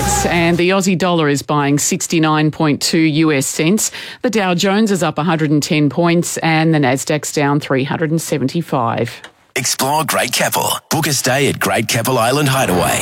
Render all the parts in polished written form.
markets, and the Aussie dollar is buying 69.2 US cents. The Dow Jones is up 110 points and the Nasdaq's down 375. Explore Great Keppel. Book a stay at Great Keppel Island Hideaway.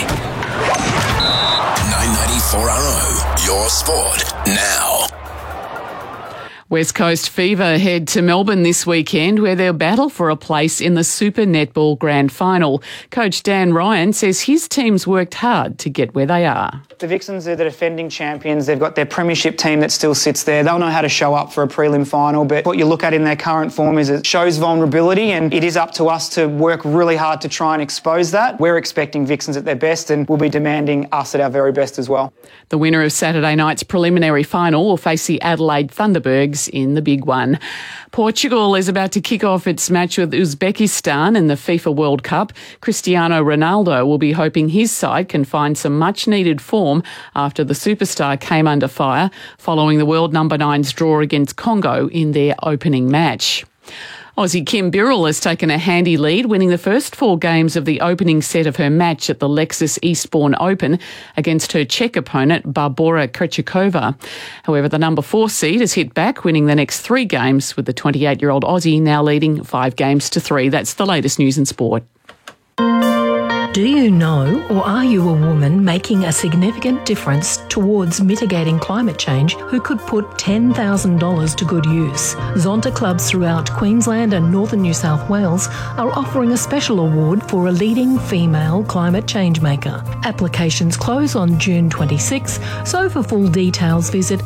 994RO, your sport now. West Coast Fever head to Melbourne this weekend where they'll battle for a place in the Super Netball Grand Final. Coach Dan Ryan says his team's worked hard to get where they are. The Vixens are the defending champions. They've got their premiership team that still sits there. They'll know how to show up for a prelim final, but what you look at in their current form is it shows vulnerability, and it is up to us to work really hard to try and expose that. We're expecting Vixens at their best, and we'll be demanding us at our very best as well. The winner of Saturday night's preliminary final will face the Adelaide Thunderbirds in the big one. Portugal is about to kick off its match with Uzbekistan in the FIFA World Cup. Cristiano Ronaldo will be hoping his side can find some much-needed form after the superstar came under fire following the world number 9's draw against Congo in their opening match. Aussie Kim Birrell has taken a handy lead, winning the first 4 games of the opening set of her match at the Lexus Eastbourne Open against her Czech opponent Barbora Krejcikova. However, the number 4 seed has hit back, winning the next 3 games, with the 28-year-old Aussie now leading 5 games to 3. That's the latest news in sport. Do you know, or are you a woman making a significant difference towards mitigating climate change who could put $10,000 to good use? Zonta clubs throughout Queensland and northern New South Wales are offering a special award for a leading female climate change maker. Applications close on June 26, so for full details visit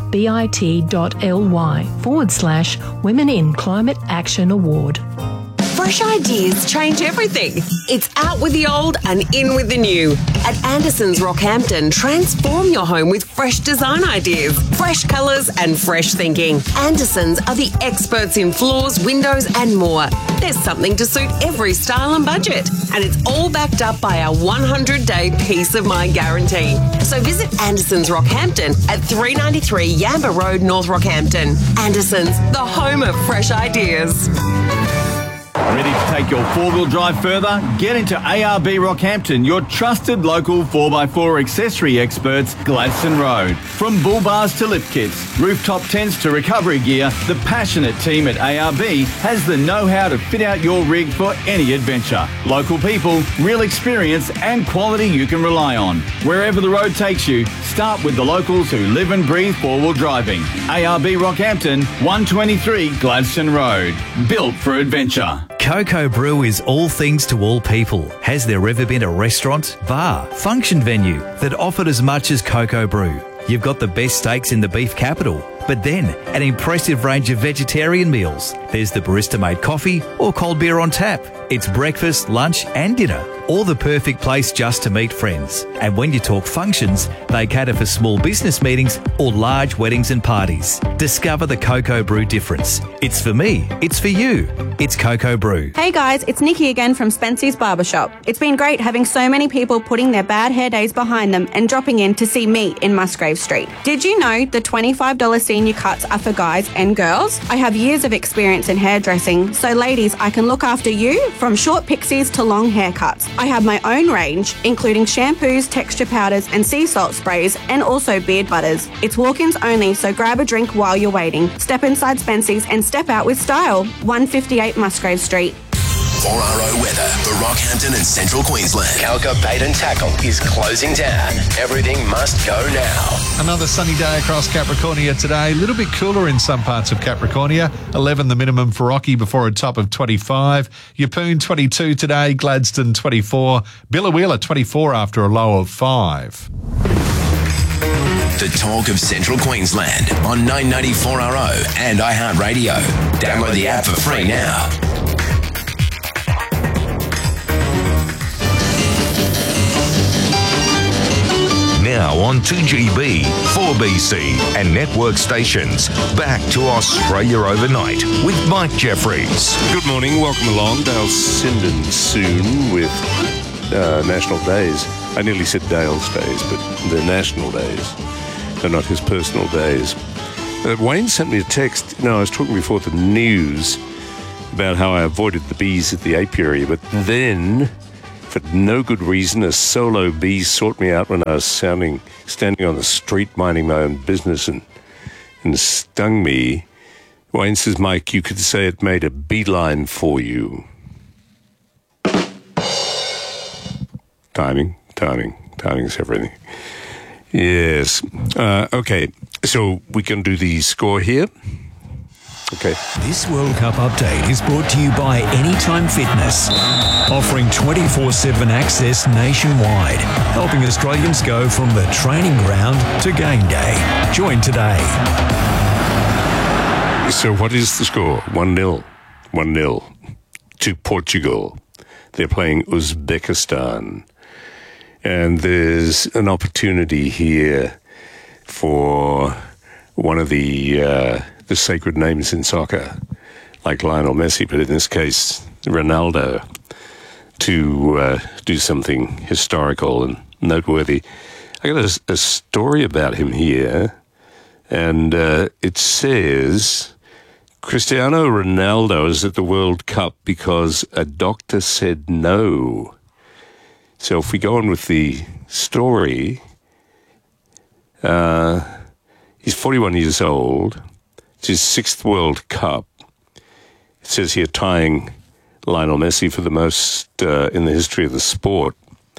bit.ly/Women in Climate Action Award. Fresh ideas change everything. It's out with the old and in with the new. At Anderson's Rockhampton, transform your home with fresh design ideas, fresh colours and fresh thinking. Anderson's are the experts in floors, windows and more. There's something to suit every style and budget. And it's all backed up by our 100-day peace of mind guarantee. So visit Anderson's Rockhampton at 393 Yamba Road, North Rockhampton. Anderson's, the home of fresh ideas. Ready to take your 4-wheel drive further? Get into ARB Rockhampton, your trusted local 4x4 accessory experts, Gladstone Road. From bull bars to lift kits, rooftop tents to recovery gear, the passionate team at ARB has the know-how to fit out your rig for any adventure. Local people, real experience and quality you can rely on. Wherever the road takes you, start with the locals who live and breathe 4-wheel driving. ARB Rockhampton, 123 Gladstone Road. Built for adventure. Coco Brew is all things to all people. Has there ever been a restaurant, bar, function venue that offered as much as Coco Brew? You've got the best steaks in the beef capital, but then an impressive range of vegetarian meals. There's the barista-made coffee or cold beer on tap. It's breakfast, lunch and dinner, or the perfect place just to meet friends. And when you talk functions, they cater for small business meetings or large weddings and parties. Discover the Coco Brew difference. It's for me, it's for you. It's Coco Brew. Hey guys, it's Nikki again from Spency's Barbershop. It's been great having so many people putting their bad hair days behind them and dropping in to see me in Musgrave Street. Did you know the $25 senior cuts are for guys and girls? I have years of experience in hairdressing, so ladies, I can look after you from short pixies to long haircuts. I have my own range, including shampoos, texture powders and sea salt sprays, and also beard butters. It's walk-ins only, so grab a drink while you're waiting. Step inside Spency's and step out with style. 158 Musgrave Street. 4RO weather for Rockhampton and Central Queensland. Calca Bait and Tackle is closing down. Everything must go now. Another sunny day across Capricornia today. A little bit cooler in some parts of Capricornia. 11 the minimum for Rocky before a top of 25. Yeppoon 22 today. Gladstone 24. Billawheeler 24 after a low of 5. The talk of Central Queensland on 994RO and iHeartRadio. Download the app for free now. Now on 2GB, 4BC and network stations. Back to Australia Overnight with Mike Jeffries. Good morning, welcome along. Dale Sinden soon with National Days. I nearly said Dale's Days, but they're National Days. They're not his personal days. Wayne sent me a text. I was talking before the news about how I avoided the bees at the apiary, but then For no good reason, a solo bee sought me out when I was standing on the street minding my own business and stung me. Wayne says, Mike, you could say it made a beeline for you. Timing's everything. Yes. Okay, so we can do the score here. Okay. This World Cup update is brought to you by Anytime Fitness, offering 24/7 access nationwide, helping Australians go from the training ground to game day. Join today. So what is the score? 1-0. 1-0 to Portugal. They're playing Uzbekistan. And there's an opportunity here for one of the sacred names in soccer, like Lionel Messi, but in this case, Ronaldo, to do something historical and noteworthy. I got a story about him here, and it says Cristiano Ronaldo is at the World Cup because a doctor said no. So if we go on with the story, he's 41 years old. It's his 6th World Cup. It says here tying Lionel Messi for the most in the history of the sport.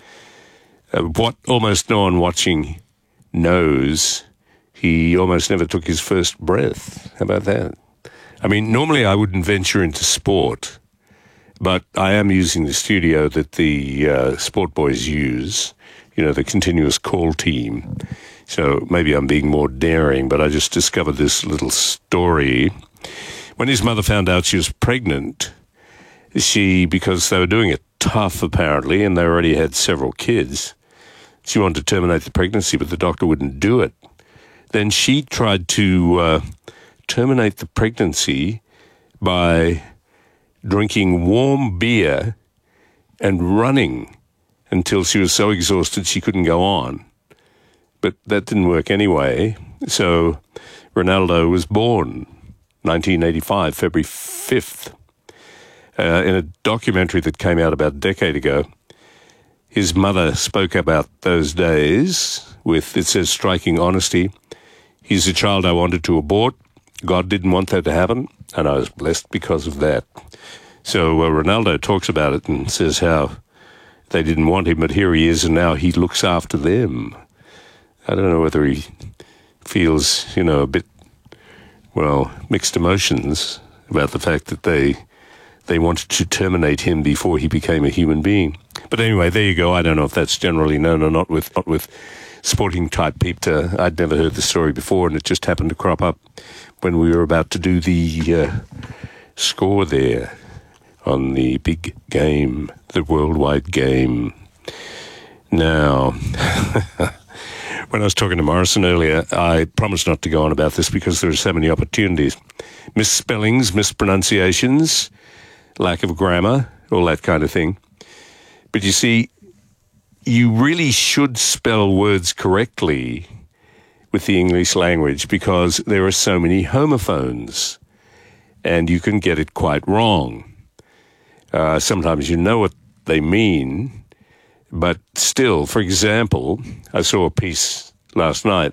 What almost no one watching knows, he almost never took his first breath. How about that? I mean, normally I wouldn't venture into sport, but I am using the studio that the sport boys use, you know, the continuous call team. So maybe I'm being more daring, but I just discovered this little story. When his mother found out she was pregnant, because they were doing it tough apparently, and they already had several kids, she wanted to terminate the pregnancy, but the doctor wouldn't do it. Then she tried to terminate the pregnancy by drinking warm beer and running until she was so exhausted she couldn't go on. But that didn't work anyway. So Ronaldo was born 1985, February 5th. In a documentary that came out about a decade ago, his mother spoke about those days with, it says, striking honesty. He's a child I wanted to abort. God didn't want that to happen, and I was blessed because of that. So Ronaldo talks about it and says how they didn't want him, but here he is, and now he looks after them. I don't know whether he feels, you know, a bit, well, mixed emotions about the fact that they wanted to terminate him before he became a human being. But anyway, there you go. I don't know if that's generally known or not with sporting type people. I'd never heard the story before, and it just happened to crop up when we were about to do the score there on the big game, the worldwide game. Now, when I was talking to Morrison earlier, I promised not to go on about this because there are so many opportunities. Misspellings, mispronunciations, lack of grammar, all that kind of thing. But you see, you really should spell words correctly with the English language because there are so many homophones and you can get it quite wrong. Sometimes you know what they mean, but still, for example, I saw a piece last night.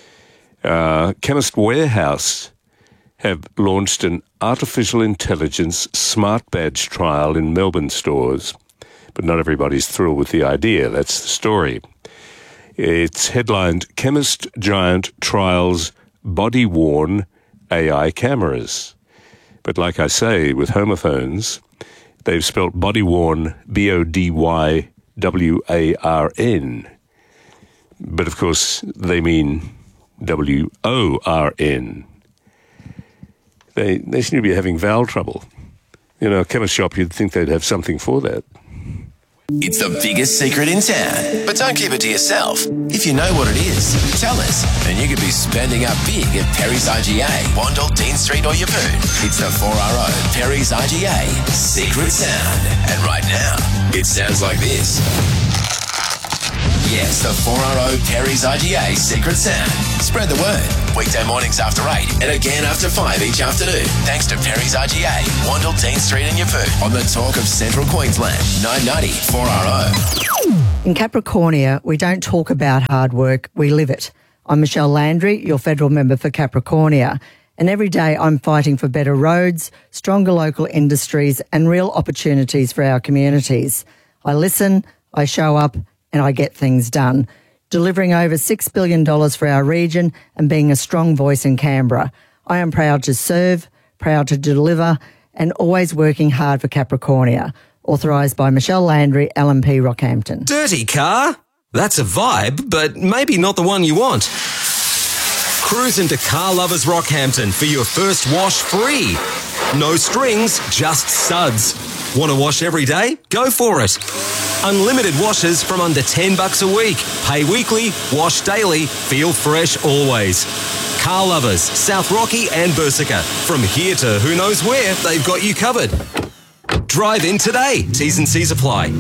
Chemist Warehouse have launched an artificial intelligence smart badge trial in Melbourne stores, but not everybody's thrilled with the idea. That's the story. It's headlined, Chemist Giant Trials Body-Worn AI Cameras. But like I say, with homophones, they've spelt body-worn, B-O-D-Y-W-A-R-N. But of course, they mean W-O-R-N. They seem to be having vowel trouble. You know, a chemist shop, you'd think they'd have something for that. It's the biggest secret in town, but don't keep it to yourself. If you know what it is, tell us, and you could be spending up big at Perry's IGA, Wandle, Dean Street or Yeppoon. It's the 4RO Perry's IGA Secret Sound. And right now, it sounds like this. Yes, the 4RO Perry's IGA secret sound. Spread the word. Weekday mornings after 8 and again after 5 each afternoon. Thanks to Perry's IGA, Wandle, Dean Street and Yeppoon. On the talk of Central Queensland, 990 4RO. In Capricornia, we don't talk about hard work, we live it. I'm Michelle Landry, your federal member for Capricornia. And every day I'm fighting for better roads, stronger local industries and real opportunities for our communities. I listen, I show up and I get things done, delivering over $6 billion for our region and being a strong voice in Canberra. I am proud to serve, proud to deliver and always working hard for Capricornia. Authorised by Michelle Landry, LNP Rockhampton. Dirty car? That's a vibe, but maybe not the one you want. Cruise into Car Lovers Rockhampton for your first wash free. No strings, just suds. Want to wash every day? Go for it. Unlimited washes from under $10 a week. Pay weekly, wash daily, feel fresh always. Car Lovers, South Rocky and Bersica. From here to who knows where, they've got you covered. Drive in today. T's and C's apply.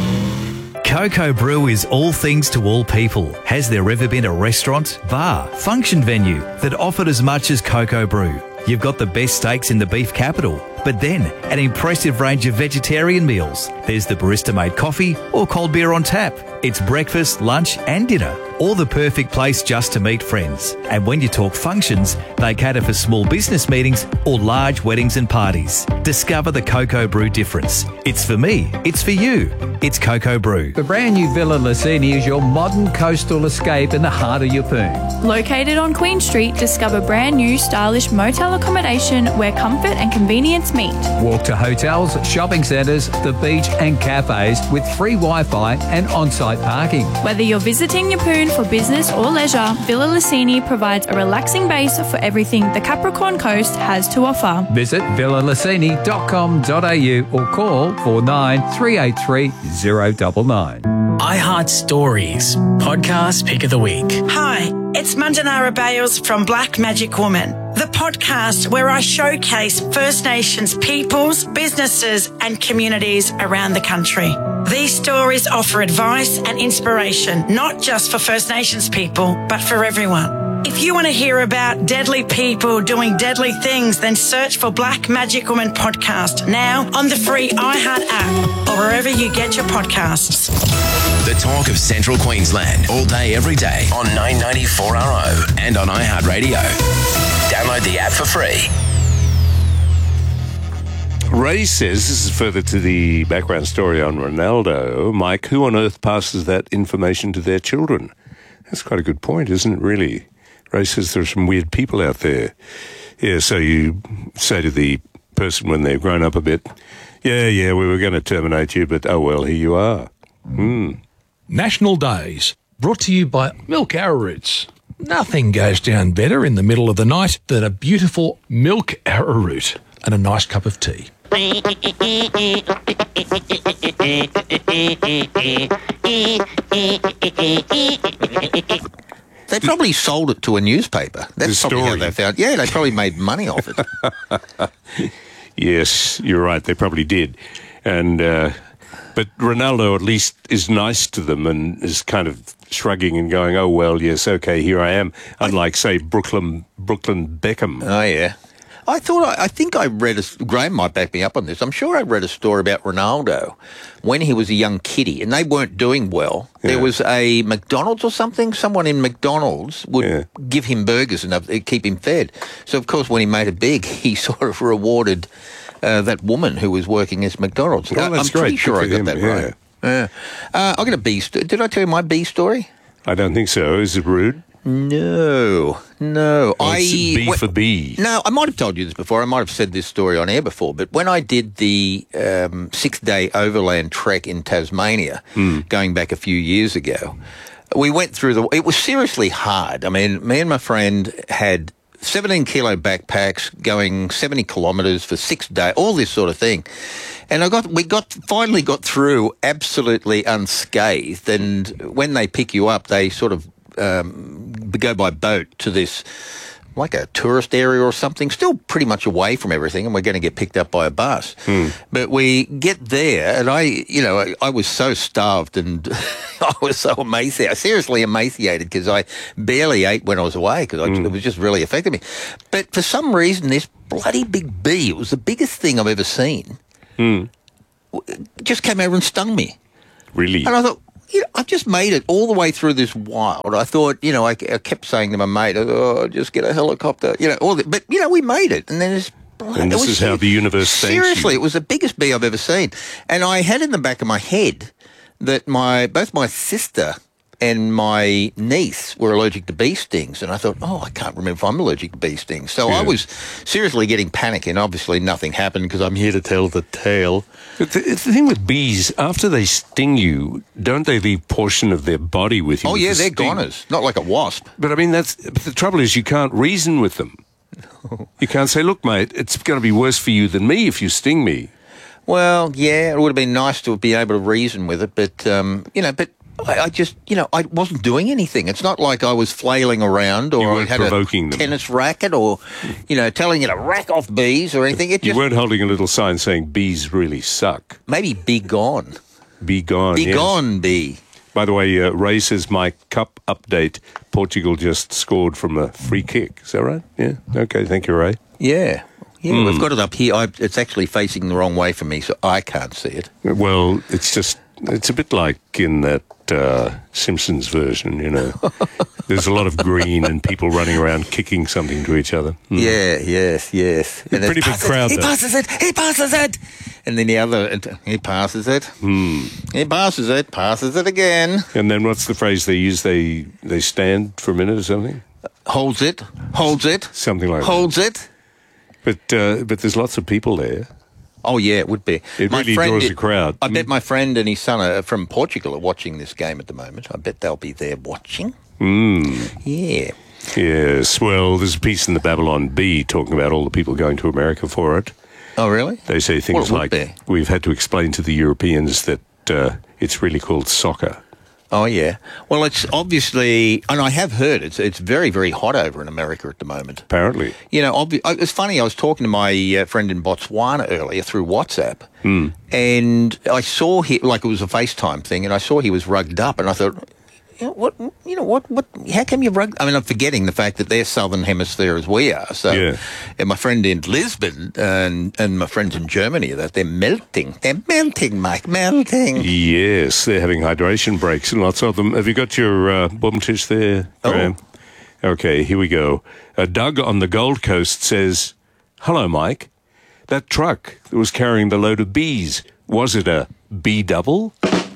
Cocoa Brew is all things to all people. Has there ever been a restaurant, bar, function venue that offered as much as Cocoa Brew? You've got the best steaks in the beef capital, but then an impressive range of vegetarian meals. There's the barista-made coffee or cold beer on tap. It's breakfast, lunch and dinner, or the perfect place just to meet friends. And when you talk functions, they cater for small business meetings or large weddings and parties. Discover the Cocoa Brew difference. It's for me, it's for you. It's Cocoa Brew. The brand new Villa Lucini is your modern coastal escape in the heart of Yeppoon. Located on Queen Street, discover brand new stylish motel accommodation where comfort and convenience meet. Walk to hotels, shopping centres, the beach and cafes with free Wi-Fi and on-site parking. Whether you're visiting Yeppoon for business or leisure, Villa Lucini provides a relaxing base for everything the Capricorn Coast has to offer. Visit villalucini.com.au or call 49 383 099. iHeart Stories, podcast pick of the week. Hi, it's Mandanara Bales from Black Magic Woman, the podcast where I showcase First Nations peoples, businesses and communities around the country. These stories offer advice and inspiration, not just for First Nations people, but for everyone. If you want to hear about deadly people doing deadly things, then search for Black Magic Woman Podcast now on the free iHeart app or wherever you get your podcasts. The talk of Central Queensland, all day, every day on 990 4RO and on iHeartRadio. Download the app for free. Ray says, this is further to the background story on Ronaldo, Mike, who on earth passes that information to their children? That's quite a good point, isn't it, really? Ray says there are some weird people out there. Yeah, so you say to the person when they've grown up a bit, yeah, we were going to terminate you, but oh well, here you are. National Days, brought to you by Milk Arrowroots. Nothing goes down better in the middle of the night than a beautiful milk arrowroot and a nice cup of tea. They probably sold it to a newspaper. That's probably how they found. Yeah, they probably made money off it. Yes, you're right. They probably did. And but Ronaldo at least is nice to them and is kind of shrugging and going, "Oh well, yes, okay, here I am." Unlike, say, Brooklyn Beckham. Oh yeah. I think I read, Graham might back me up on this, I'm sure I read a story about Ronaldo when he was a young kiddie and they weren't doing well. Yeah. There was a McDonald's or something, someone in McDonald's would give him burgers and keep him fed. So, of course, when he made it big, he sort of rewarded that woman who was working as McDonald's. Well, that's I'm pretty sure I got that right. Yeah. I got a B story. Did I tell you my B story? I don't think so. Is it rude? No. It's B for B. No, I might have told you this before. I might have said this story on air before. But when I did the 6-day overland trek in Tasmania, going back a few years ago, we went through it was seriously hard. I mean, me and my friend had 17-kilo backpacks going 70 kilometres for 6 days, all this sort of thing. And we finally got through absolutely unscathed. And when they pick you up, they sort of go by boat to this like a tourist area or something, still pretty much away from everything, and we're going to get picked up by a bus. But we get there, and I was so starved and I was so seriously emaciated because I barely ate when I was away because it was just really affecting me. But for some reason, this bloody big bee, it was the biggest thing I've ever seen, just came over and stung me. Really? And I thought, I've just made it all the way through this wild. I thought, I kept saying to my mate, just get a helicopter, but, we made it. And then this is how the universe thanks you. Seriously, it was the biggest bee I've ever seen. And I had in the back of my head that both my sister and my niece were allergic to bee stings. And I thought, I can't remember if I'm allergic to bee stings. So I was seriously getting panicky, and obviously nothing happened because I'm here to tell the tale. But the thing with bees, after they sting you, don't they leave portion of their body with you? Oh, yeah, they're goners. Not like a wasp. But, I mean, but the trouble is you can't reason with them. You can't say, look, mate, it's going to be worse for you than me if you sting me. Well, yeah, it would have been nice to be able to reason with it, but, I just, I wasn't doing anything. It's not like I was flailing around or I had a tennis racket or, telling you to rack off bees or anything. You weren't holding a little sign saying bees really suck. Maybe be gone. Be gone, Be gone, bee. By the way, Ray says my cup update, Portugal just scored from a free kick. Is that right? Yeah. Okay, thank you, Ray. Yeah. Yeah, we've got it up here. It's actually facing the wrong way for me, so I can't see it. Well, it's a bit like in that Simpsons version, There's a lot of green and people running around kicking something to each other. Yeah, yes. And pretty big crowd. He passes it. And then the other, he passes it. He passes it again. And then what's the phrase they use? They stand for a minute or something? Holds it. Something like Holds it. But there's lots of people there. Oh, yeah, it would be. It really draws a crowd. I bet my friend and his son from Portugal are watching this game at the moment. I bet they'll be there watching. Yeah. Yes, well, there's a piece in the Babylon Bee talking about all the people going to America for it. Oh, really? They say things like, we've had to explain to the Europeans that it's really called soccer. Oh, yeah. Well, it's obviously, and I have heard it's very, very hot over in America at the moment. Apparently. It's funny, I was talking to my friend in Botswana earlier through WhatsApp, and I saw it was a FaceTime thing, and I saw he was rugged up, and I thought, what, how come you're rugged? I mean, I'm forgetting the fact that they're Southern Hemisphere as we are. So, and my friend in Lisbon and my friends in Germany, they're melting. They're melting, Mike, melting. Yes, they're having hydration breaks and lots of them. Have you got your bumtish there, Graham? Okay, here we go. Doug on the Gold Coast says, hello, Mike. That truck that was carrying the load of bees, was it a bee double?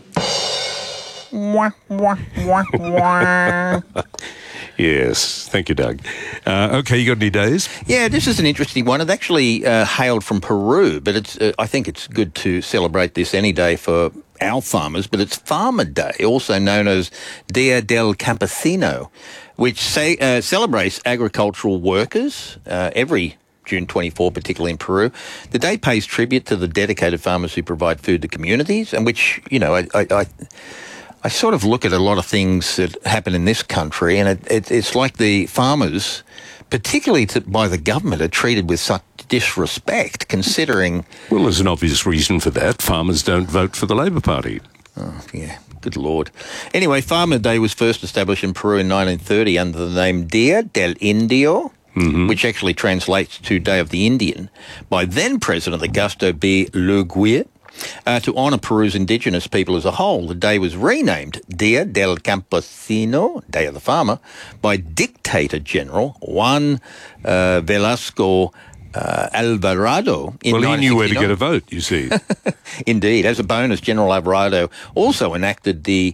Yes, thank you, Doug. Okay, you got any days? Yeah, this is an interesting one. It actually hailed from Peru, but I think it's good to celebrate this any day for our farmers, but it's Farmer Day, also known as Dia del Campesino, which celebrates agricultural workers every June 24, particularly in Peru. The day pays tribute to the dedicated farmers who provide food to communities, and which, I sort of look at a lot of things that happen in this country, and it's like the farmers, particularly by the government, are treated with such disrespect, considering... Well, there's an obvious reason for that. Farmers don't vote for the Labour Party. Oh, yeah. Good Lord. Anyway, Farmer Day was first established in Peru in 1930 under the name Dia del Indio, which actually translates to Day of the Indian, by then-President Augusto B. Leguía. To honour Peru's indigenous people as a whole, the day was renamed Dia del Campesino, Day of the Farmer, by Dictator General Juan Velasco Alvarado in 1969. Well, he knew where to get a vote, you see. Indeed. As a bonus, General Alvarado also enacted the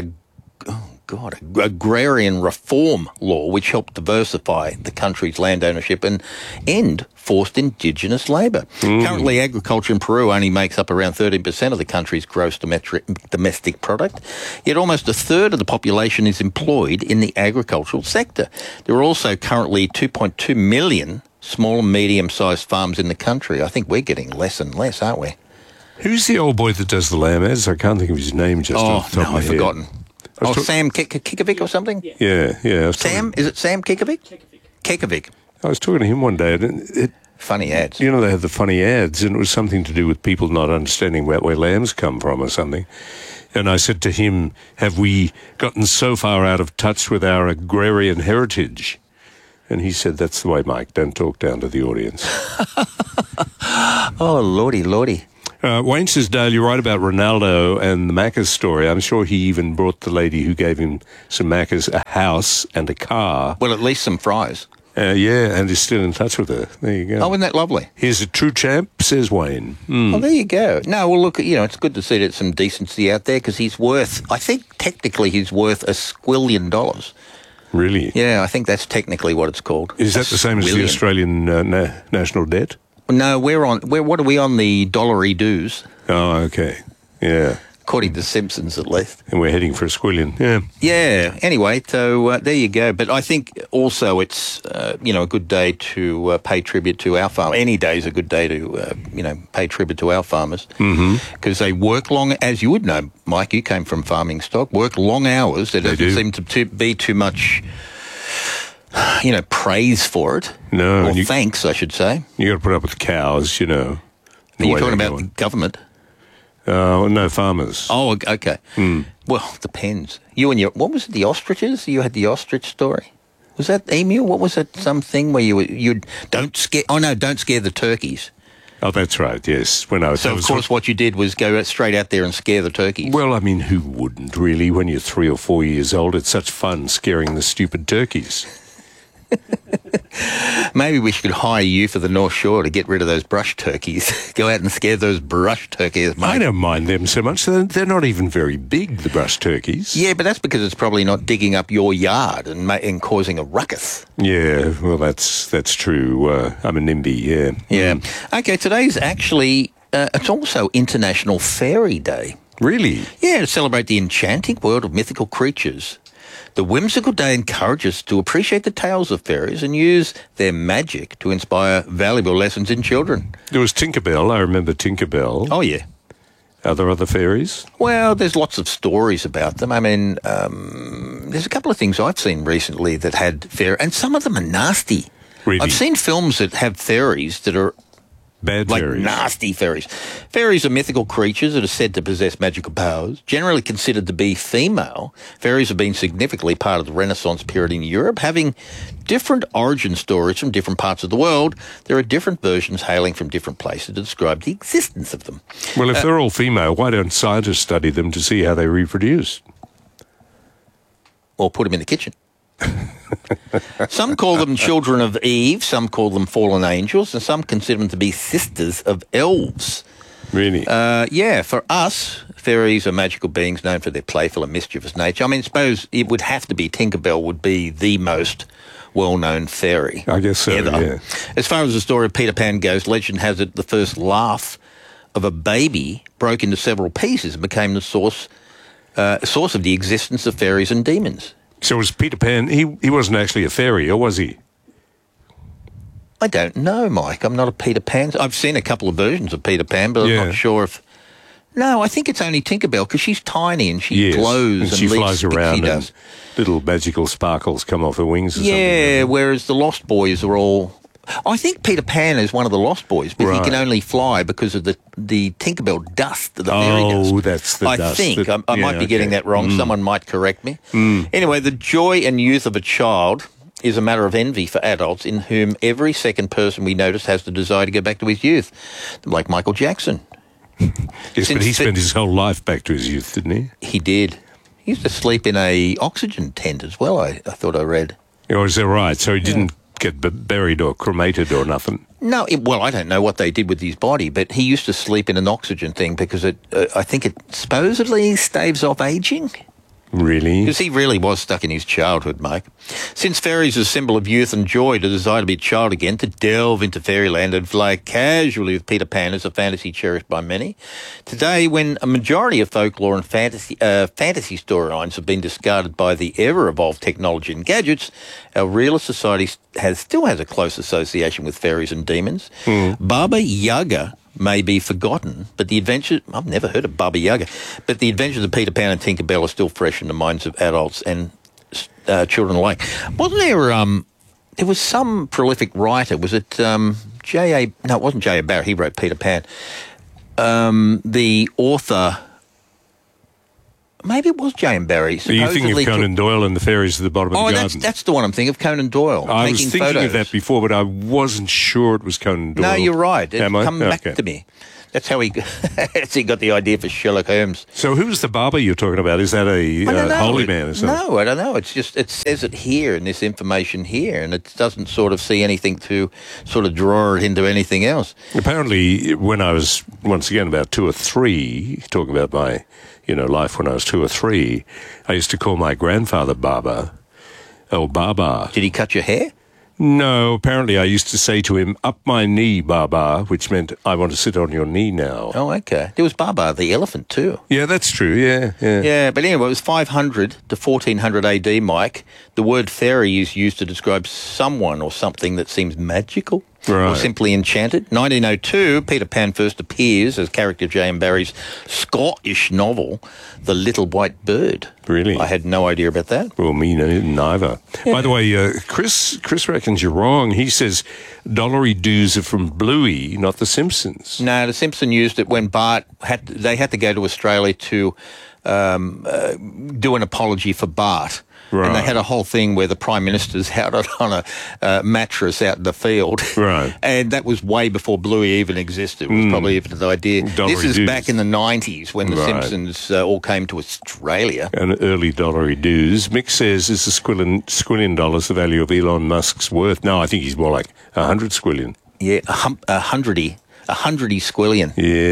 agrarian reform law, which helped diversify the country's land ownership and end forced indigenous labour. Currently, agriculture in Peru only makes up around 13% of the country's gross domestic product, yet almost a third of the population is employed in the agricultural sector. There are also currently 2.2 million small and medium-sized farms in the country. I think we're getting less and less, aren't we? Who's the old boy that does the lamb ads? I can't think of his name just off the top of my head. I've forgotten. Sam Kikovic or something? Yeah. Sam? Is it Sam Kikovic? Kekovic. I was talking to him one day, and funny ads. You know, they have the funny ads, and it was something to do with people not understanding where lambs come from or something. And I said to him, have we gotten so far out of touch with our agrarian heritage? And he said, that's the way, Mike, don't talk down to the audience. Oh, lordy. Wayne says, Dale, you're right about Ronaldo and the Macca's story. I'm sure he even brought the lady who gave him some Macca's a house and a car. Well, at least some fries. Yeah, and is still in touch with her. There you go. Oh, isn't that lovely? Here's a true champ, says Wayne. Oh, there you go. No, well, look, it's good to see that some decency out there because he's worth, I think technically he's worth $1 squillion. Really? Yeah, I think that's technically what it's called. Is that the same as the Australian national debt? No, what are we on, the dollary dues? Oh, okay. Yeah. According to Simpsons, at least. And we're heading for $1 squillion. Yeah. Yeah. Anyway, so there you go. But I think also it's, a good day to pay tribute to our farmers. Any day is a good day to, pay tribute to our farmers. Because they work long, as you would know, Mike, you came from farming stock, work long hours. There doesn't seem to be too much, praise for it. No. Or thanks, I should say. You got to put up with the cows, Are you talking about the government? No, farmers. Oh, okay. Well, it depends. What was it, the ostriches? You had the ostrich story. Was that emu? What was it, something where you don't scare the turkeys. Oh, that's right, yes. So, of course, what you did was go straight out there and scare the turkeys. Well, I mean, who wouldn't, really? When you're 3 or 4 years old, it's such fun scaring the stupid turkeys. Maybe we should hire you for the North Shore to get rid of those brush turkeys. Go out and scare those brush turkeys, mate. I don't mind them so much. They're not even very big, the brush turkeys. Yeah, but that's because it's probably not digging up your yard and causing a ruckus. Yeah, well, that's true. I'm a NIMBY, yeah. Yeah. Okay, today's actually, it's also International Fairy Day. Really? Yeah, to celebrate the enchanting world of mythical creatures. The whimsical day encourages us to appreciate the tales of fairies and use their magic to inspire valuable lessons in children. There was Tinkerbell. I remember Tinkerbell. Oh, yeah. Are there other fairies? Well, there's lots of stories about them. I mean, there's a couple of things I've seen recently that had fairies, and some of them are nasty. Really? I've seen films that have fairies that are bad like fairies. Nasty fairies. Fairies are mythical creatures that are said to possess magical powers. Generally considered to be female, fairies have been significantly part of the Renaissance period in Europe, having different origin stories from different parts of the world. There are different versions hailing from different places to describe the existence of them. Well, if they're all female, why don't scientists study them to see how they reproduce? Or put them in the kitchen. Some call them children of Eve, some call them fallen angels, and some consider them to be sisters of elves. Really? Yeah, for us, fairies are magical beings known for their playful and mischievous nature. I mean, suppose it would have to be Tinkerbell would be the most well-known fairy. I guess so, ever. yeah. As far as the story of Peter Pan goes, legend has it the first laugh of a baby broke into several pieces and became the source of the existence of fairies and demons. So was Peter Pan, he wasn't actually a fairy, or was he? I don't know, Mike. I'm not a Peter Pan. I've seen a couple of versions of Peter Pan, but I'm not sure if... No, I think it's only Tinkerbell, because she's tiny and she glows and she leaves flies around and little magical sparkles come off her wings or something. Yeah, whereas the Lost Boys are all... I think Peter Pan is one of the Lost Boys, but he can only fly because of the Tinkerbell dust, the fairy dust. Oh, that's the dust. I think. I might be getting that wrong. Someone might correct me. Anyway, the joy and youth of a child is a matter of envy for adults in whom every second person we notice has the desire to go back to his youth, like Michael Jackson. Yes, but he spent his whole life back to his youth, didn't he? He did. He used to sleep in a oxygen tent as well, I thought I read. Oh, is that right? So he didn't get buried or cremated or nothing? No, well, I don't know what they did with his body, but he used to sleep in an oxygen thing because I think it supposedly staves off aging. Really? Because he really was stuck in his childhood, Mike. Since fairies are a symbol of youth and joy, to desire to be a child again, to delve into fairyland and fly casually with Peter Pan is a fantasy cherished by many. Today, when a majority of folklore and fantasy storylines have been discarded by the ever-evolved technology and gadgets, our realist society still has a close association with fairies and demons. Baba Yaga may be forgotten, but the adventures... I've never heard of Baba Yaga, but the adventures of Peter Pan and Tinkerbell are still fresh in the minds of adults and children alike. Wasn't there... there was some prolific writer. Was it J.A.? No, it wasn't J.A. Barrett. He wrote Peter Pan. The author... Maybe it was J.M. Barrie. Are you thinking of Conan Doyle and the Fairies at the Bottom of the Garden? That's the one I'm thinking of, Conan Doyle. I was thinking of that before, but I wasn't sure it was Conan Doyle. No, you're right. It's Am I? come back to me. That's how he got the idea for Sherlock Holmes. So who's the barber you're talking about? Is that a holy man or something? No, I don't know. It's just, it says it here in this information here, and it doesn't sort of see anything to sort of draw it into anything else. Apparently, when I was, once again, about 2 or 3, talking about my, life when I was 2 or 3, I used to call my grandfather Baba. Oh, Baba. Did he cut your hair? No, apparently I used to say to him, up my knee, Baba, which meant I want to sit on your knee now. Oh, okay. There was Baba the elephant too. Yeah, that's true, yeah. Yeah, but anyway, it was 500 to 1400 AD, Mike. The word fairy is used to describe someone or something that seems magical. Right. Or simply enchanted. 1902, Peter Pan first appears as character J.M. Barrie's Scottish novel, The Little White Bird. Really? I had no idea about that. Well, me neither. Yeah. By the way, Chris reckons you're wrong. He says dollary doos are from Bluey, not The Simpsons. No, The Simpsons used it when Bart had to go to Australia to do an apology for Bart. Right. And they had a whole thing where the Prime Minister's out on a mattress out in the field. Right. And that was way before Bluey even existed. It was probably even the idea. This is back in the 90s when the Simpsons all came to Australia. And early dollary doos. Mick says, is the squillion dollars the value of Elon Musk's worth? No, I think he's more like 100 squillion. Yeah, a hundredy squillion.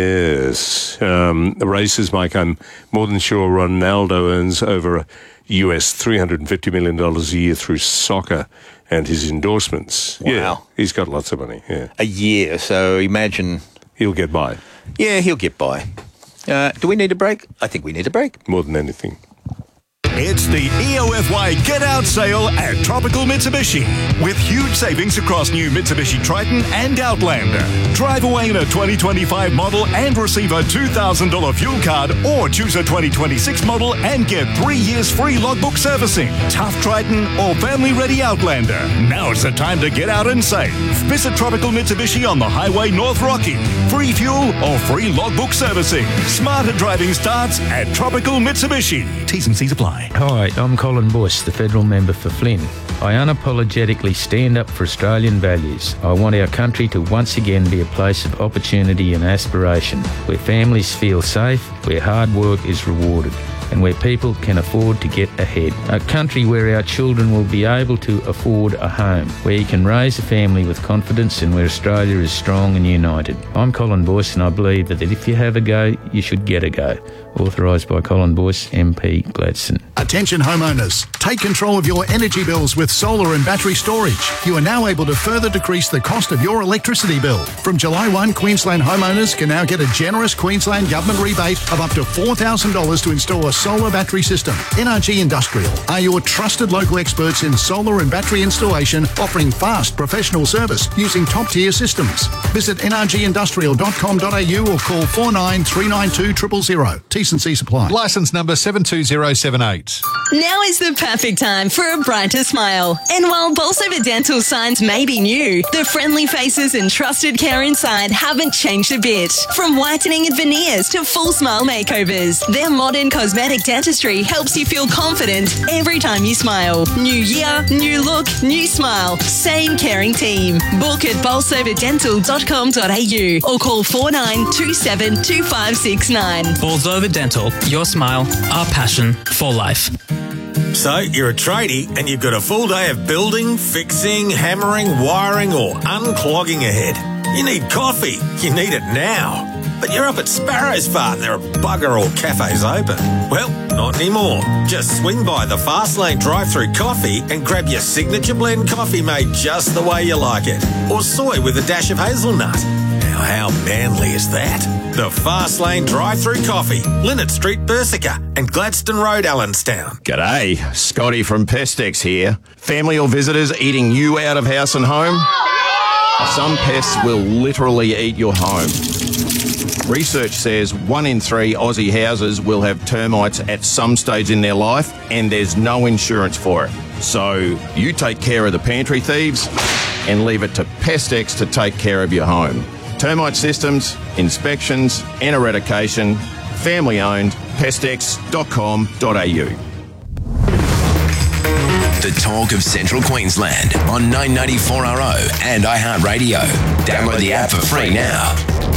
Yes. The races, Mike, I'm more than sure Ronaldo earns over US $350 million a year through soccer and his endorsements. Wow. Yeah, he's got lots of money, yeah. A year, so imagine... He'll get by. Yeah, he'll get by. Do we need a break? I think we need a break. More than anything. It's the EOFY Get Out sale at Tropical Mitsubishi with huge savings across new Mitsubishi Triton and Outlander. Drive away in a 2025 model and receive a $2,000 fuel card, or choose a 2026 model and get 3 years free logbook servicing. Tough Triton or family-ready Outlander. Now's the time to get out and save. Visit Tropical Mitsubishi on the Highway North Rocky. Free fuel or free logbook servicing. Smarter driving starts at Tropical Mitsubishi. T's and C's apply. Hi, I'm Colin Bush, the federal member for Flynn. I unapologetically stand up for Australian values. I want our country to once again be a place of opportunity and aspiration, where families feel safe, where hard work is rewarded, and where people can afford to get ahead. A country where our children will be able to afford a home, where you can raise a family with confidence, and where Australia is strong and united. I'm Colin Boyce, and I believe that if you have a go, you should get a go. Authorised by Colin Boyce, MP, Gladstone. Attention homeowners, take control of your energy bills with solar and battery storage. You are now able to further decrease the cost of your electricity bill. From July 1, Queensland homeowners can now get a generous Queensland government rebate of up to $4,000 to install a solar battery system. NRG Industrial are your trusted local experts in solar and battery installation, offering fast professional service using top-tier systems. Visit nrgindustrial.com.au or call 49392000. T's and C's apply. Licence number 72078. Now is the perfect time for a brighter smile. And while Bolsover Dental signs may be new, the friendly faces and trusted care inside haven't changed a bit. From whitening and veneers to full smile makeovers, their modern cosmetic dentistry helps you feel confident every time you smile. New year, new look, new smile. Same caring team. Book at bolsoverdental.com.au or call 4927 2569. Bolsover Dental, your smile, our passion for life. So, you're a tradie and you've got a full day of building, fixing, hammering, wiring or unclogging ahead. You need coffee. You need it now. But you're up at Sparrows Farm. There are bugger all cafes open. Well, not anymore. Just swing by the Fastlane drive-through coffee and grab your signature blend coffee made just the way you like it. Or soy with a dash of hazelnut. Now, how manly is that? The Fastlane drive-through coffee. Linnet Street, Bersica and Gladstone Road, Allenstown. G'day, Scotty from Pestex here. Family or visitors eating you out of house and home? Some pests will literally eat your home. Research says 1 in 3 Aussie houses will have termites at some stage in their life, and there's no insurance for it. So you take care of the pantry thieves and leave it to Pestex to take care of your home. Termite systems, inspections and eradication. Family owned. Pestex.com.au. The talk of Central Queensland on 994RO and iHeartRadio. Download the app for free now.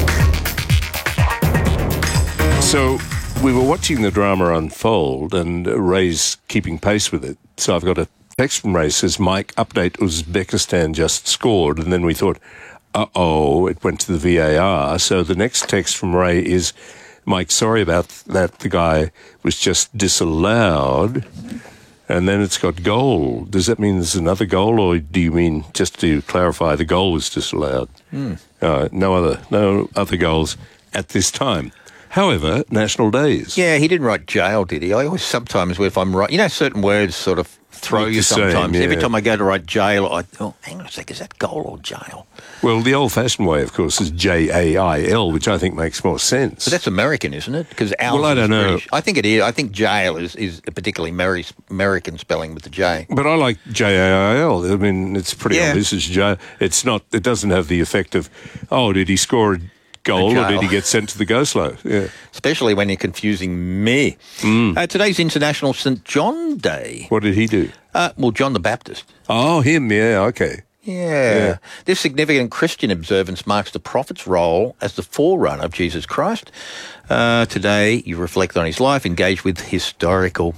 So we were watching the drama unfold and Ray's keeping pace with it. So I've got a text from Ray says, Mike, update, Uzbekistan just scored. And then we thought, it went to the VAR. So the next text from Ray is, Mike, sorry about that. The guy was just disallowed. And then it's got goal. Does that mean there's another goal, or do you mean, just to clarify, the goal was disallowed? No other goals at this time. However, national days. Yeah, he didn't write jail, did he? I always sometimes, if I'm right, certain words sort of throw you sometimes. Every time I go to write jail, hang on a sec, is that goal or jail? Well, the old-fashioned way, of course, is Jail, which I think makes more sense. But that's American, isn't it? Because I don't know. British. I think it is. I think jail is a particularly American spelling with the J. But I like JAIL. I mean, it's pretty obvious it's jail. It's not. It doesn't have the effect of, did he score a goal or did he get sent to the go-slow? Yeah. Especially when you're confusing me. Today's International St. John Day. What did he do? John the Baptist. Oh, him, yeah, okay. Yeah. This significant Christian observance marks the prophet's role as the forerunner of Jesus Christ. Today, you reflect on his life, engage with historical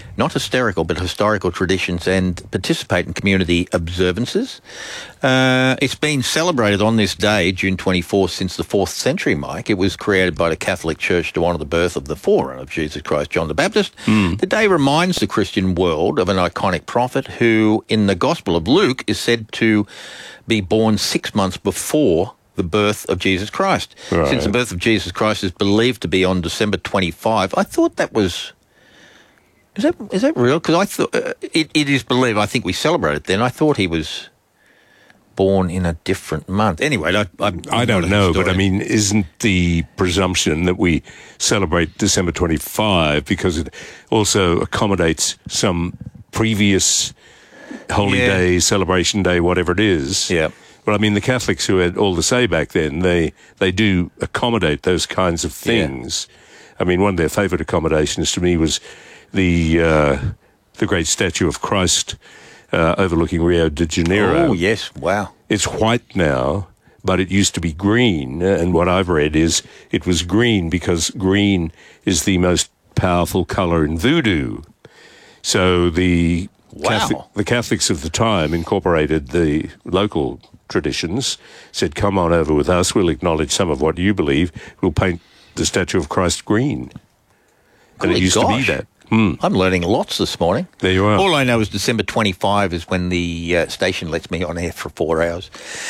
traditions and participate in community observances. It's been celebrated on this day, June 24th, since the 4th century, Mike. It was created by the Catholic Church to honour the birth of the forerunner of Jesus Christ, John the Baptist. The day reminds the Christian world of an iconic prophet who, in the Gospel of Luke, is said to be born 6 months before the birth of Jesus Christ. Right. Since the birth of Jesus Christ is believed to be on December 25, I thought that was... Is that real? Because I thought it is believed. I think we celebrate it then. I thought he was born in a different month. Anyway, I don't know, but I mean, isn't the presumption that we celebrate December 25 because it also accommodates some previous holy day, celebration day, whatever it is? Yeah. But I mean, the Catholics who had all the say back then, they do accommodate those kinds of things. Yeah. I mean, one of their favourite accommodations to me was the great statue of Christ overlooking Rio de Janeiro. Oh, yes. Wow. It's white now, but it used to be green. And what I've read is it was green because green is the most powerful colour in voodoo. So the Catholics of the time incorporated the local traditions, said, come on over with us, we'll acknowledge some of what you believe, we'll paint the statue of Christ green. And it used to be that. I'm learning lots this morning. There you are. All I know is December 25 is when the station lets me on air for 4 hours.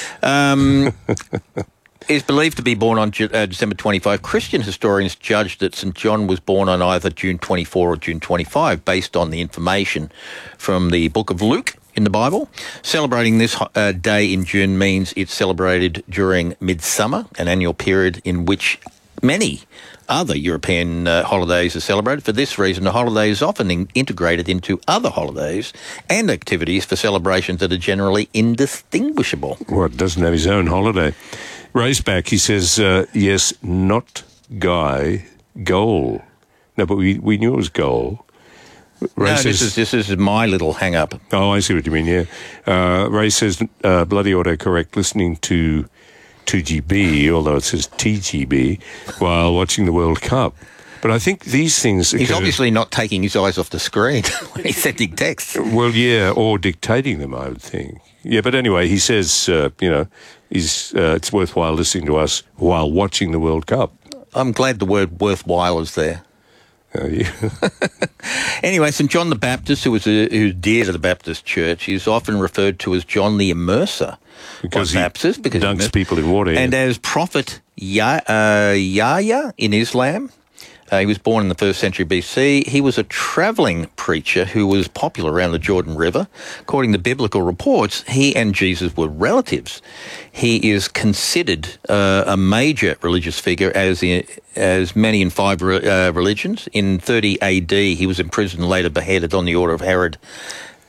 Is believed to be born on December 25. Christian historians judged that St. John was born on either June 24 or June 25, based on the information from the book of Luke in the Bible. Celebrating this day in June means it's celebrated during midsummer, an annual period in which many other European holidays are celebrated. For this reason, the holiday is often integrated into other holidays and activities for celebrations that are generally indistinguishable. Well, it doesn't have his own holiday. Ray's back, he says, yes, not Guy, goal. No, but we knew it was goal. Ray says, this is my little hang-up. Oh, I see what you mean, yeah. Ray says, bloody autocorrect, listening to 2GB, although it says TGB, while watching the World Cup. But I think these things... He's obviously not taking his eyes off the screen when he's sending texts. Well, yeah, or dictating them, I would think. Yeah, but anyway, he says, it's worthwhile listening to us while watching the World Cup. I'm glad the word worthwhile is there. Yeah. Anyway, St. John the Baptist, who's dear to the Baptist Church, is often referred to as John the Immerser. Because he dunks people in water. And as prophet Yahya in Islam, he was born in the 1st century BC. He was a travelling preacher who was popular around the Jordan River. According to biblical reports, he and Jesus were relatives. He is considered a major religious figure, as many in 5 religions. In 30 AD, he was imprisoned and later beheaded on the order of Herod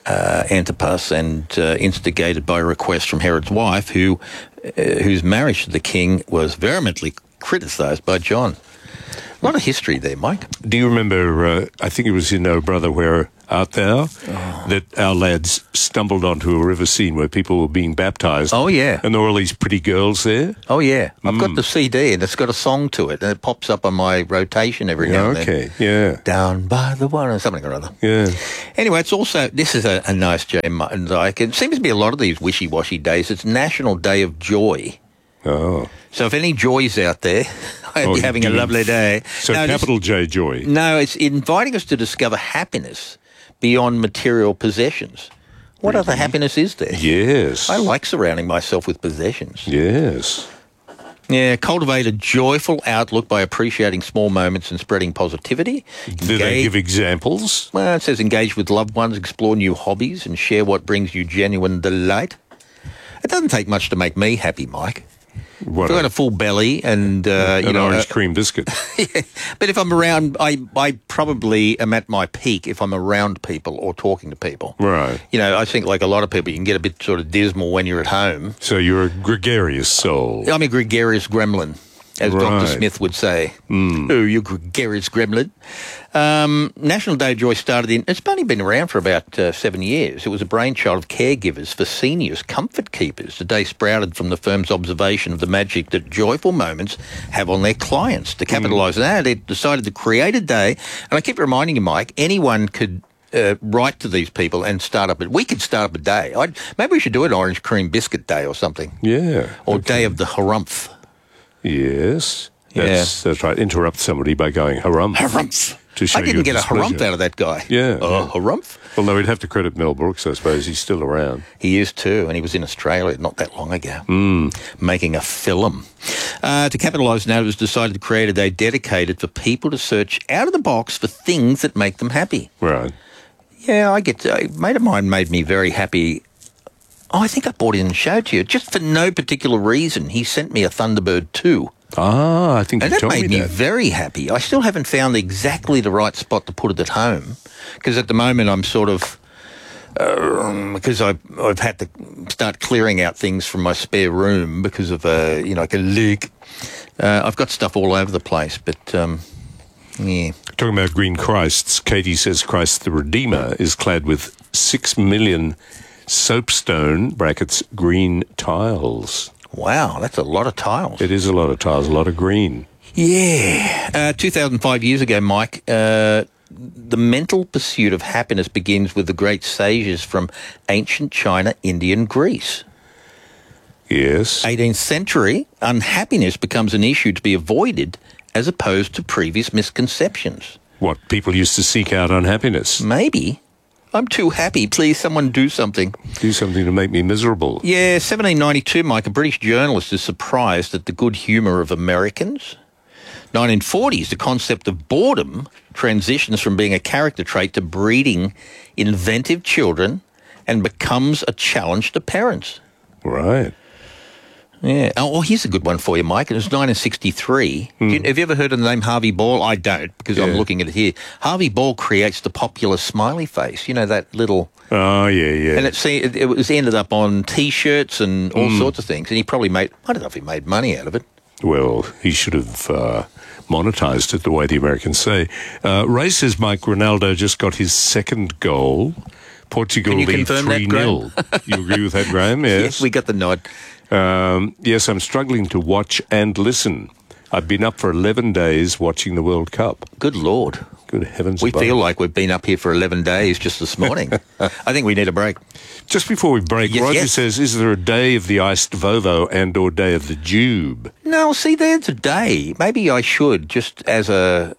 Antipas and instigated by a request from Herod's wife, whose marriage to the king was vehemently criticised by John. A lot of history there, Mike. Do you remember, I think it was in Oh Brother, Where Art Thou, that our lads stumbled onto a river scene where people were being baptised? Oh, yeah. And there were all these pretty girls there? Oh, yeah. I've got the CD and it's got a song to it and it pops up on my rotation every now and then. Okay, yeah. Down by the water or something or other. Yeah. Anyway, it's also, this is a nice Jay Martin Dyke. It seems to be a lot of these wishy-washy days. It's National Day of Joy. Oh. So if any joys out there, I hope you're having a lovely day. So capital J, joy. No, it's inviting us to discover happiness beyond material possessions. What other happiness is there? Yes. I like surrounding myself with possessions. Yes. Yeah, cultivate a joyful outlook by appreciating small moments and spreading positivity. Do they give examples? Well, it says engage with loved ones, explore new hobbies, and share what brings you genuine delight. It doesn't take much to make me happy, Mike. What, if I've got a full belly and an orange cream biscuit. Yeah, but if I'm around, I probably am at my peak if I'm around people or talking to people. Right. You know, I think like a lot of people, you can get a bit sort of dismal when you're at home. So you're a gregarious soul. I'm a gregarious gremlin, as Dr. Smith would say. Oh, you gregarious gremlin. National Day of Joy started it's only been around for about 7 years. It was a brainchild of caregivers for seniors, comfort keepers. The day sprouted from the firm's observation of the magic that joyful moments have on their clients. To capitalise on that, they decided to create a day, and I keep reminding you, Mike, anyone could write to these people and we could start up a day. Maybe we should do an orange cream biscuit day or something. Yeah. Or Day of the Harumph. Yes. That's right. Interrupt somebody by going harumph. Harumph. I didn't get a harumph out of that guy. Yeah. Harumph? Well, no, we'd have to credit Mel Brooks, I suppose. He's still around. He is too, and he was in Australia not that long ago, making a film. To capitalise on that, it was decided to create a day dedicated for people to search out of the box for things that make them happy. Right. Yeah, a mate of mine made me very happy. Oh, I think I bought it and showed to you. Just for no particular reason, he sent me a Thunderbird 2. Ah, I think you told me that. And that made me very happy. I still haven't found exactly the right spot to put it at home, because at the moment I'm sort of, because I've had to start clearing out things from my spare room because of like a leak. I've got stuff all over the place, but yeah. Talking about green Christs, Katie says Christ the Redeemer is clad with 6 million soapstone (brackets green tiles). Wow, that's a lot of tiles. It is a lot of tiles, a lot of green. Yeah. 2,005 years ago, Mike, the mental pursuit of happiness begins with the great sages from ancient China, India and Greece. Yes. 18th century, unhappiness becomes an issue to be avoided as opposed to previous misconceptions. What, people used to seek out unhappiness? Maybe. I'm too happy. Please, someone do something. Do something to make me miserable. Yeah, 1792, Mike, a British journalist is surprised at the good humour of Americans. 1940s, the concept of boredom transitions from being a character trait to breeding inventive children and becomes a challenge to parents. Right. Yeah. Oh, well, here's a good one for you, Mike. It was 1963. Have you ever heard of the name Harvey Ball? I don't, because I'm looking at it here. Harvey Ball creates the popular smiley face. You know, that little... Oh, yeah. And it was ended up on T-shirts and all sorts of things. And he probably I don't know if he made money out of it. Well, he should have monetised it the way the Americans say. Ray says Mike Ronaldo just got his second goal. Portugal lead 3-0. You agree with that, Graham? Yes. Yes, we got the nod. Yes, I'm struggling to watch and listen. I've been up for 11 days watching the World Cup. Good Lord. Good heavens. We feel like we've been up here for 11 days just this morning. I think we need a break. Just before we break, Roger says, is there a day of the iced Vovo and or day of the Jube? No, see, there's a day. Maybe I should, just as a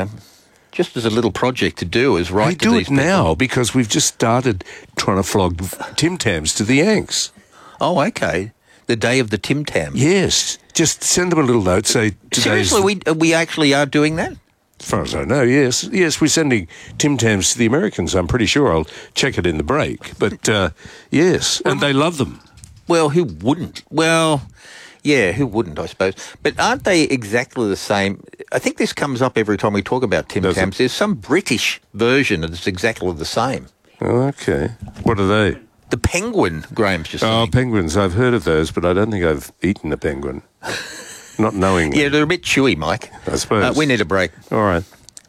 little project to do, is write to these people. Do it now, because we've just started trying to flog Tim Tams to the Yanks. Oh, okay. The day of the Tim Tam. Yes. Just send them a little note. Say, seriously, we actually are doing that? As far as I know, yes. Yes, we're sending Tim Tams to the Americans. I'm pretty sure. I'll check it in the break. But, yes, and they love them. Well, who wouldn't? Well, yeah, who wouldn't, I suppose. But aren't they exactly the same? I think this comes up every time we talk about Tim Tams. There's some British version that's exactly the same. Okay. What are they? The penguin, Graham's just saying. Oh, penguins. I've heard of those, but I don't think I've eaten a penguin. Not knowing. Yeah, they're a bit chewy, Mike. I suppose. We need a break. All right.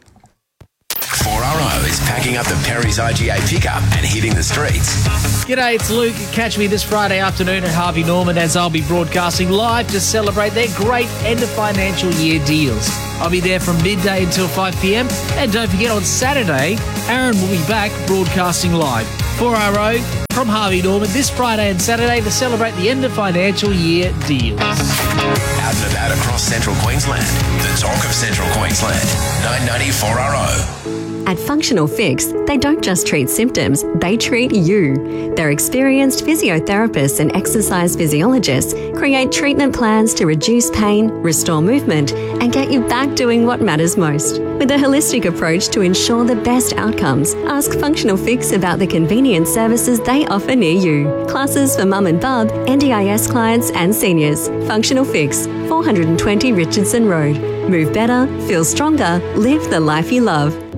4RO is packing up the Perry's IGA pickup and hitting the streets. G'day, it's Luke. Catch me this Friday afternoon at Harvey Norman as I'll be broadcasting live to celebrate their great end of financial year deals. I'll be there from midday until 5 p.m. And don't forget, on Saturday, Aaron will be back broadcasting live. 4RO from Harvey Norman this Friday and Saturday to celebrate the end of financial year deals. Out and about across Central Queensland. The talk of Central Queensland. 990 4RO. At Functional Fix, they don't just treat symptoms, they treat you. Their experienced physiotherapists and exercise physiologists create treatment plans to reduce pain, restore movement, and get you back doing what matters most. With a holistic approach to ensure the best outcomes, ask Functional Fix about the convenient services they offer near you. Classes for mum and bub, NDIS clients and seniors. Functional Fix, 420 Richardson Road. Move better, feel stronger, live the life you love.